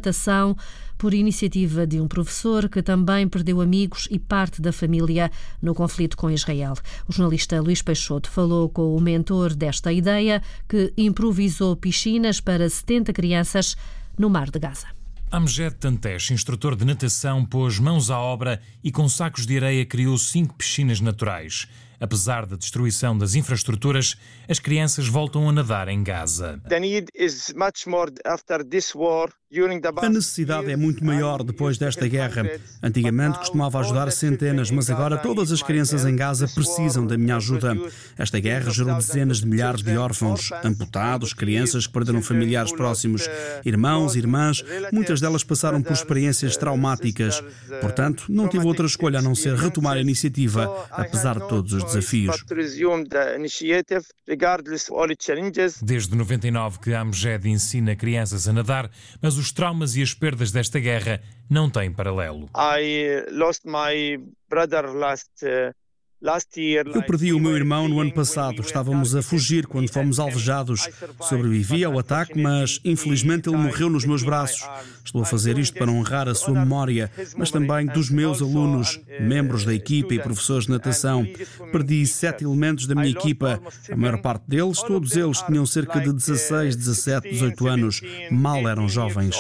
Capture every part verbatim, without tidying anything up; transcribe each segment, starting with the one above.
natação por iniciativa de um professor que também perdeu amigos e parte da família no conflito com Israel. O jornalista Luís Peixoto falou com o mentor desta ideia, que improvisou piscinas para setenta crianças no Mar de Gaza. Amjed Tantesh, instrutor de natação, pôs mãos à obra e com sacos de areia criou cinco piscinas naturais. Apesar da destruição das infraestruturas, as crianças voltam a nadar em Gaza. A necessidade é muito maior depois desta guerra. Antigamente costumava ajudar centenas, mas agora todas as crianças em Gaza precisam da minha ajuda. Esta guerra gerou dezenas de milhares de órfãos, amputados, crianças que perderam familiares próximos, irmãos, irmãs. Muitas delas passaram por experiências traumáticas. Portanto, não tive outra escolha a não ser retomar a iniciativa, apesar de todos os desafios. Desde noventa e nove que a Amjed ensina crianças a nadar, mas os traumas e as perdas desta guerra não têm paralelo. Eu perdi o meu irmão no ano passado. Estávamos a fugir quando fomos alvejados. Sobrevivi ao ataque, mas infelizmente ele morreu nos meus braços. Estou a fazer isto para honrar a sua memória, mas também dos meus alunos, membros da equipa e professores de natação. Perdi sete elementos da minha equipa. A maior parte deles, todos eles, tinham cerca de dezasseis, dezassete, dezoito anos. Mal eram jovens.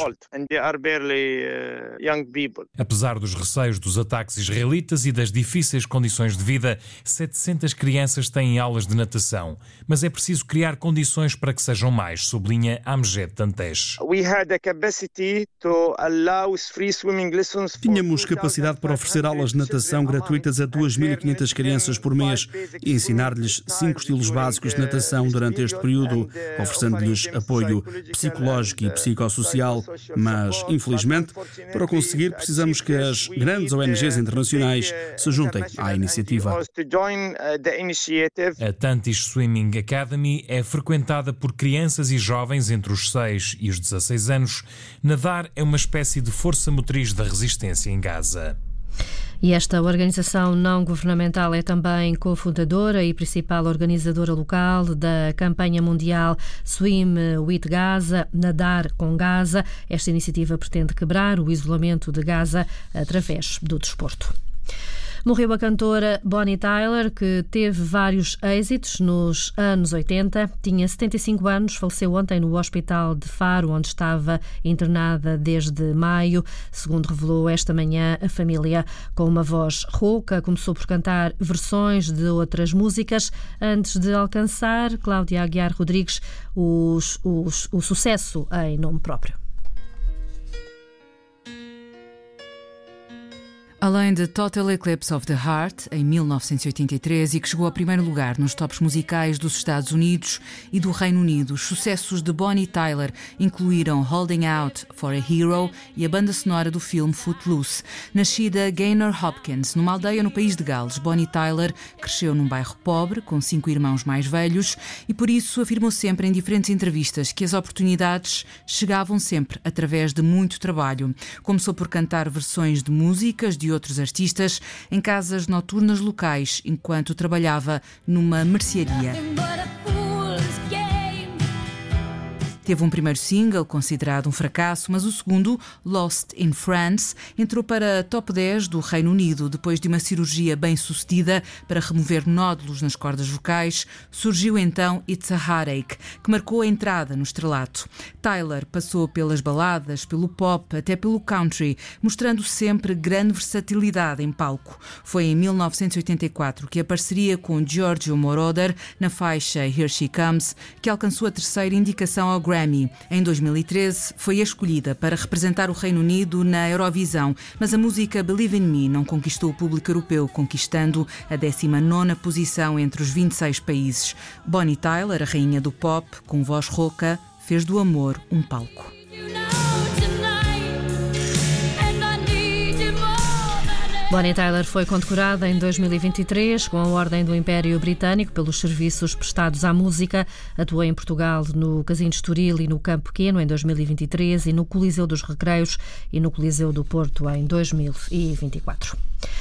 Apesar dos receios dos ataques israelitas e das difíceis condições de vida, setecentas crianças têm aulas de natação, mas é preciso criar condições para que sejam mais, sublinha Amjed Tantesh. Tínhamos capacidade para oferecer aulas de natação gratuitas a duas mil e quinhentas crianças por mês e ensinar-lhes cinco estilos básicos de natação durante este período, oferecendo-lhes apoio psicológico e psicossocial. Mas, infelizmente, para o conseguir, precisamos que as grandes O N Gs internacionais se juntem à iniciativa. A Tantish Swimming Academy é frequentada por crianças e jovens entre os seis e os dezasseis anos. Nadar é uma espécie de força motriz da resistência em Gaza. E esta organização não-governamental é também cofundadora e principal organizadora local da campanha mundial Swim with Gaza, Nadar com Gaza. Esta iniciativa pretende quebrar o isolamento de Gaza através do desporto. Morreu a cantora Bonnie Tyler, que teve vários êxitos nos anos oitenta. Tinha setenta e cinco anos, faleceu ontem no Hospital de Faro, onde estava internada desde maio. Segundo revelou esta manhã a família, com uma voz rouca, começou por cantar versões de outras músicas antes de alcançar, Cláudia Aguiar Rodrigues, os, os, o sucesso em nome próprio. Além de Total Eclipse of the Heart, em mil novecentos e oitenta e três, e que chegou ao primeiro lugar nos tops musicais dos Estados Unidos e do Reino Unido, os sucessos de Bonnie Tyler incluíram Holding Out for a Hero e a banda sonora do filme Footloose. Nascida Gaynor Hopkins, numa aldeia no país de Gales, Bonnie Tyler cresceu num bairro pobre, com cinco irmãos mais velhos, e por isso afirmou sempre em diferentes entrevistas que as oportunidades chegavam sempre através de muito trabalho. Começou por cantar versões de músicas de outros artistas em casas noturnas locais, enquanto trabalhava numa mercearia. Teve um primeiro single considerado um fracasso, mas o segundo, Lost in France, entrou para a top dez do Reino Unido. Depois de uma cirurgia bem-sucedida para remover nódulos nas cordas vocais, surgiu então It's a Heartache, que marcou a entrada no estrelato. Tyler passou pelas baladas, pelo pop, até pelo country, mostrando sempre grande versatilidade em palco. Foi em mil novecentos e oitenta e quatro que a parceria com Giorgio Moroder, na faixa Here She Comes, que alcançou a terceira indicação ao Grammy. Em dois mil e treze, foi escolhida para representar o Reino Unido na Eurovisão, mas a música Believe in Me não conquistou o público europeu, conquistando a décima nona posição entre os vinte e seis países. Bonnie Tyler, a rainha do pop, com voz rouca, fez do amor um palco. Bonnie Tyler foi condecorada em dois mil e vinte e três com a Ordem do Império Britânico pelos serviços prestados à música. Atuou em Portugal no Casino de Estoril e no Campo Pequeno em dois mil e vinte e três e no Coliseu dos Recreios e no Coliseu do Porto em dois mil e vinte e quatro.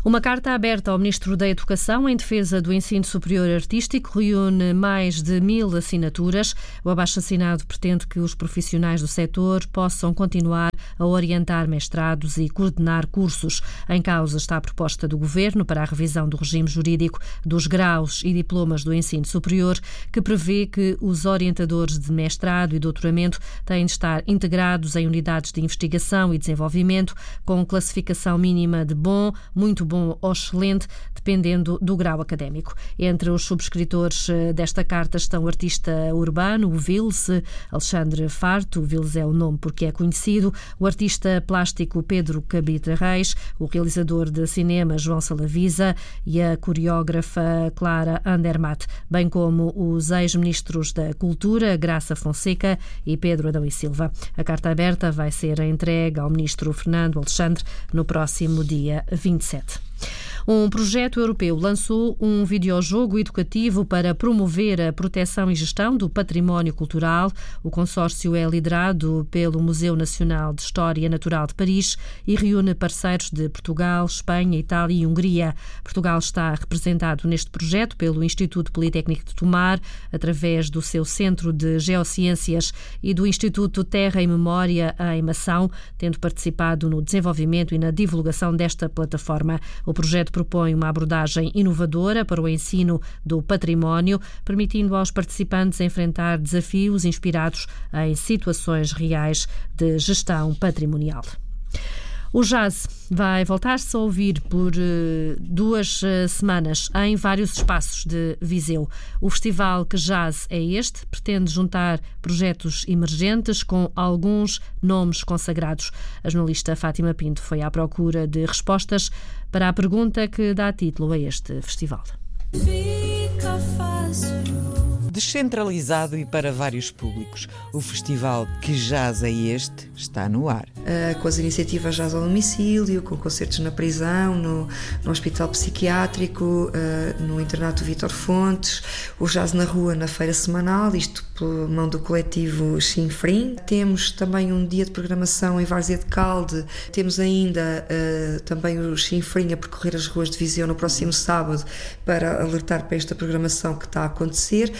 Uma carta aberta ao Ministro da Educação em defesa do ensino superior artístico reúne mais de mil assinaturas. O abaixo-assinado pretende que os profissionais do setor possam continuar a orientar mestrados e coordenar cursos. Em causa está a proposta do Governo para a revisão do regime jurídico dos graus e diplomas do ensino superior, que prevê que os orientadores de mestrado e doutoramento têm de estar integrados em unidades de investigação e desenvolvimento, com classificação mínima de bom, muito bom ou excelente, dependendo do grau académico. Entre os subscritores desta carta estão o artista urbano, o Vils, Alexandre Farto, o Vils é o nome porque é conhecido, o artista plástico Pedro Cabitra Reis, o realizador de cinema João Salavisa e a coreógrafa Clara Andermatt, bem como os ex-ministros da Cultura, Graça Fonseca e Pedro Adão e Silva. A carta aberta vai ser entregue ao ministro Fernando Alexandre no próximo dia vinte e sete. Um projeto europeu lançou um videojogo educativo para promover a proteção e gestão do património cultural. O consórcio é liderado pelo Museu Nacional de História Natural de Paris e reúne parceiros de Portugal, Espanha, Itália e Hungria. Portugal está representado neste projeto pelo Instituto Politécnico de Tomar, através do seu Centro de Geociências e do Instituto Terra e Memória em Mação, tendo participado no desenvolvimento e na divulgação desta plataforma. O projeto propõe uma abordagem inovadora para o ensino do património, permitindo aos participantes enfrentar desafios inspirados em situações reais de gestão patrimonial. O jazz vai voltar-se a ouvir por uh, duas uh, semanas em vários espaços de Viseu. O festival Que Jazz é Este pretende juntar projetos emergentes com alguns nomes consagrados. A jornalista Fátima Pinto foi à procura de respostas para a pergunta que dá título a este festival. Fica fácil. Descentralizado e para vários públicos, o festival Que Jazz é Este está no ar. Uh, com as iniciativas Jazz ao Domicílio, com concertos na prisão, no, no Hospital Psiquiátrico, uh, no Internato Vítor Fontes, o Jazz na Rua na Feira Semanal, isto por mão do coletivo Chinfrim. Temos também um dia de programação em Várzea de Calde, temos ainda uh, também o Chinfrim a percorrer as ruas de Viseu no próximo sábado para alertar para esta programação que está a acontecer.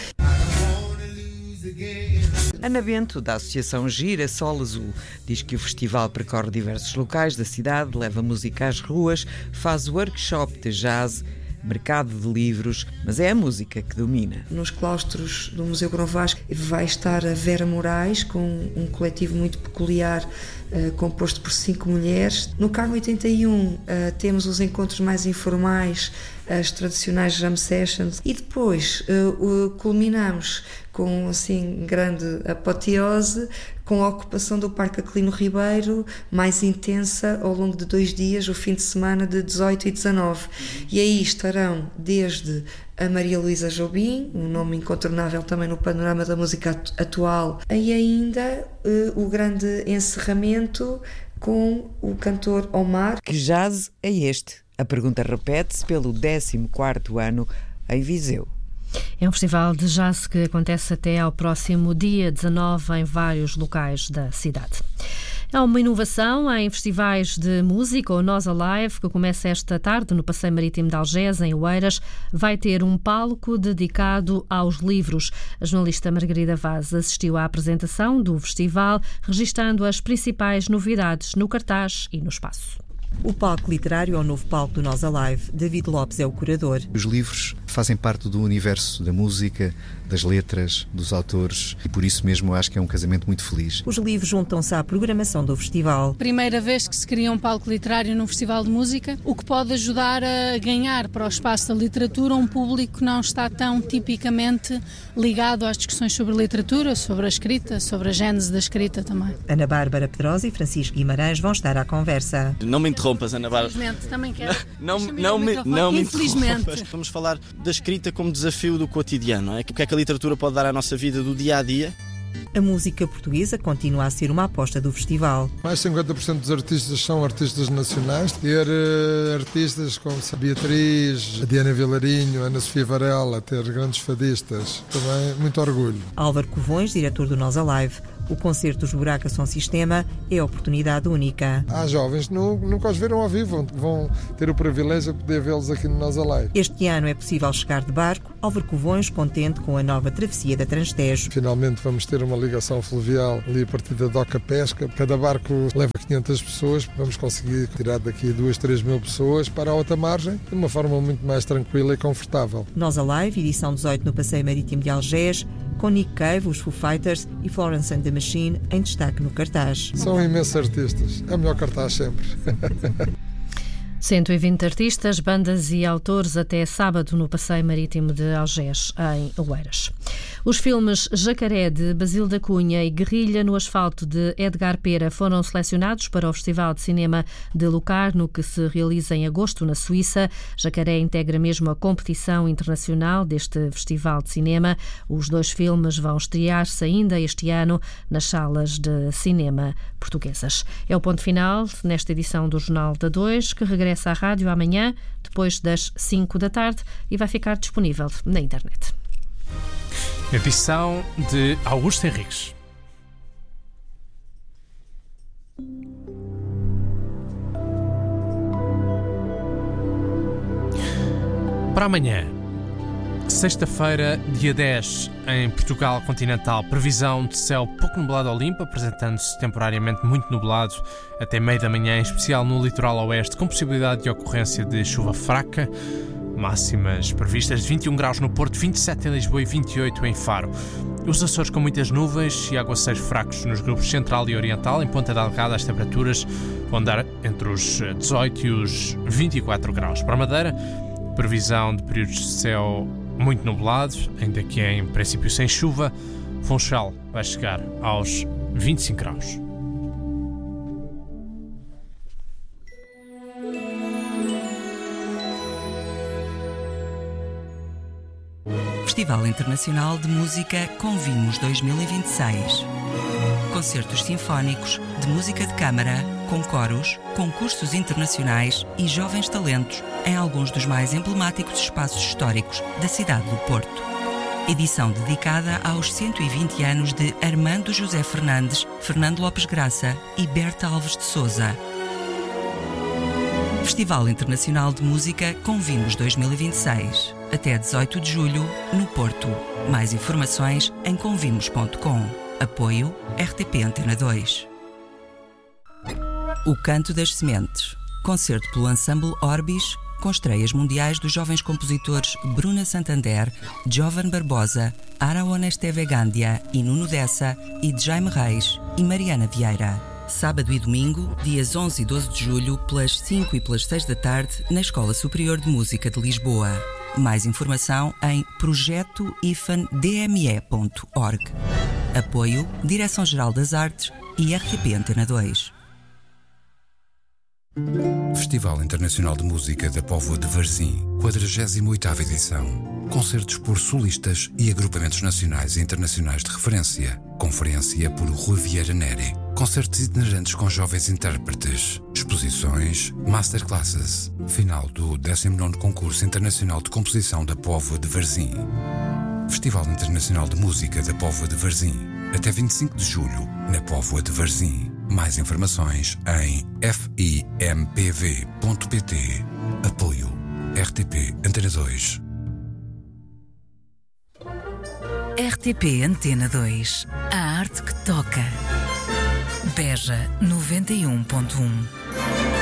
Ana Bento, da Associação Girassol Azul, diz que o festival percorre diversos locais da cidade, leva música às ruas, faz workshop de jazz, mercado de livros, mas é a música que domina. Nos claustros do Museu Grão Vasco vai estar a Vera Moraes, com um coletivo muito peculiar, uh, composto por cinco mulheres. No Carmo oitenta e um uh, temos os encontros mais informais, as tradicionais jam sessions, e depois uh, uh, culminamos com assim grande apoteose com a ocupação do Parque Aquilino Ribeiro, mais intensa ao longo de dois dias, o fim de semana de dezoito e dezanove. E aí estarão desde a Maria Luísa Jobim, um nome incontornável também no panorama da música atual, e ainda uh, o grande encerramento com o cantor Omar. Que jazz é este? A pergunta repete-se pelo décimo quarto ano em Viseu. É um festival de jazz que acontece até ao próximo dia dezanove em vários locais da cidade. Há uma inovação em festivais de música, o Nós Alive, que começa esta tarde no Passeio Marítimo de Algés, em Oeiras, vai ter um palco dedicado aos livros. A jornalista Margarida Vaz assistiu à apresentação do festival, registando as principais novidades no cartaz e no espaço. O palco literário é o novo palco do Nós Alive. David Lopes é o curador. Os livros fazem parte do universo da música, das letras, dos autores, e por isso mesmo eu acho que é um casamento muito feliz. Os livros juntam-se à programação do festival. Primeira vez que se cria um palco literário num festival de música, o que pode ajudar a ganhar para o espaço da literatura um público que não está tão tipicamente ligado às discussões sobre literatura, sobre a escrita, sobre a gênese da escrita também. Ana Bárbara Pedrosa e Francisco Guimarães vão estar à conversa. Não me interrompas, Ana Bárbara. Infelizmente, também quero. Não, não, me, não me Infelizmente. Vamos falar da escrita como desafio do cotidiano, não é? O que é que a literatura pode dar à nossa vida do dia a dia? A música portuguesa continua a ser uma aposta do festival. Mais de cinquenta por cento dos artistas são artistas nacionais. Ter uh, artistas como a Beatriz, a Diana Vilarinho, a Ana Sofia Varela, ter grandes fadistas, também muito orgulho. Álvaro Covões, diretor do Nós Alive, O concerto dos Buraca Som Sistema é oportunidade única. Há jovens que nunca os viram ao vivo, vão ter o privilégio de poder vê-los aqui no Nós Alive. Este ano é possível chegar de barco. Álvaro Covões, contente com a nova travessia da Transtejo. Finalmente vamos ter uma ligação fluvial ali a partir da Doca Pesca. Cada barco leva quinhentas pessoas. Vamos conseguir tirar daqui duas, três mil pessoas para a outra margem de uma forma muito mais tranquila e confortável. Nós Alive, edição dezoito no Passeio Marítimo de Algés, com Nick Cave, os Foo Fighters e Florence and the Machine em destaque no cartaz. São imensos artistas. É o melhor cartaz sempre. cento e vinte artistas, bandas e autores até sábado no Passeio Marítimo de Algés, em Oeiras. Os filmes Jacaré, de Basílio da Cunha, e Guerrilha no Asfalto, de Edgar Pera, foram selecionados para o Festival de Cinema de Locarno, que se realiza em agosto na Suíça. Jacaré integra mesmo a competição internacional deste Festival de Cinema. Os dois filmes vão estrear-se ainda este ano nas salas de cinema portuguesas. É o ponto final nesta edição do Jornal da Dois, que regressa à rádio amanhã, depois das cinco da tarde, e vai ficar disponível na internet. Edição de Augusto Henriques. Para amanhã, sexta-feira, dia dez, em Portugal continental, previsão de céu pouco nublado ao limpo, apresentando-se temporariamente muito nublado até meio da manhã, em especial no litoral oeste, com possibilidade de ocorrência de chuva fraca. Máximas previstas de vinte e um graus no Porto, vinte e sete em Lisboa e vinte e oito em Faro. Os Açores com muitas nuvens e aguaceiros fracos nos grupos central e oriental. Em Ponta Delgada as temperaturas vão dar entre os dezoito e os vinte e quatro graus. Para a Madeira, previsão de períodos de céu muito nublado, ainda que em princípio sem chuva. Funchal vai chegar aos vinte e cinco graus. Festival Internacional de Música Convimos dois mil e vinte e seis. Concertos sinfónicos, de música de câmara, com coros, concursos internacionais e jovens talentos em alguns dos mais emblemáticos espaços históricos da cidade do Porto. Edição dedicada aos cento e vinte anos de Armando José Fernandes, Fernando Lopes Graça e Berta Alves de Souza. Festival Internacional de Música Convimos dois mil e vinte e seis. Até dezoito de julho, no Porto. Mais informações em convimos ponto com. Apoio R T P Antena dois. O Canto das Sementes. Concerto pelo Ensemble Orbis, com estreias mundiais dos jovens compositores Bruna Santander, Jovan Barbosa, Araona Esteve Gândia e Nuno Dessa, e de Jaime Reis e Mariana Vieira. Sábado e domingo, dias onze e doze de julho, pelas cinco e pelas seis da tarde, na Escola Superior de Música de Lisboa. Mais informação em projeto ifan d m e ponto org. Apoio Direção-Geral das Artes e R T P Antena dois. Festival Internacional de Música da Póvoa de Varzim, quadragésima oitava edição. Concertos por solistas e agrupamentos nacionais e internacionais de referência. Conferência por Rui Vieira Neri. Concertos itinerantes com jovens intérpretes. Exposições, masterclasses. Final do décimo nono Concurso Internacional de Composição da Póvoa de Varzim. Festival Internacional de Música da Póvoa de Varzim. Até vinte e cinco de julho, na Póvoa de Varzim. Mais informações em f i m p v ponto p t. Apoio R T P Antena dois. R T P Antena dois. A arte que toca. Beja noventa e um ponto um.